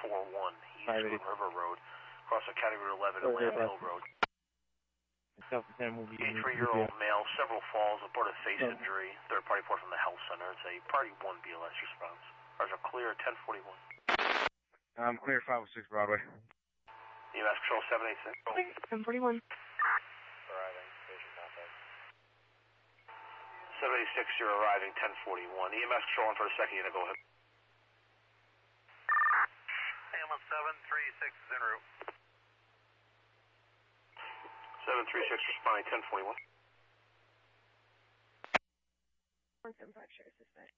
East Twin River Road, across the Category 11 and Lamb Hill Road. 83-year-old male, several falls, reported face injury. Third party report from the health center. It's a Party 1 BLS response. Ours are clear at 1041. I'm clear 506 Broadway. EMS Control 786. 1041. Arriving, patient contact. 786, you're arriving, 1041. EMS Control on for a second unit, go ahead. Ambulance 736 is en route. 736 responding, 1041. 175 Sheriff's Dispatch.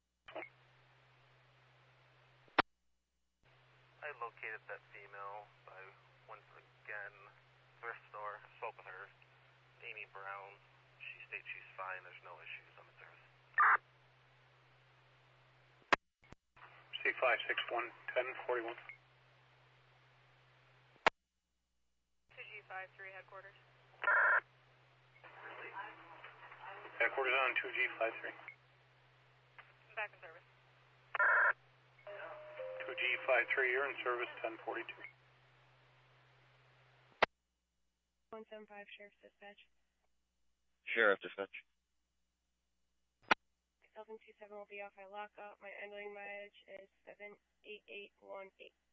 I located that female by, once again, thrift store. Spoke with her. Amy Brown. She states she's fine. There's no issues on the service. C561, 1041. 2G53 headquarters. Headquarters on 2G53. Back in service. 2G53, you're in service, 1042. 175 Sheriff's Dispatch. Sheriff Dispatch. 2027 will be off my lockup. My ending mileage is 78818.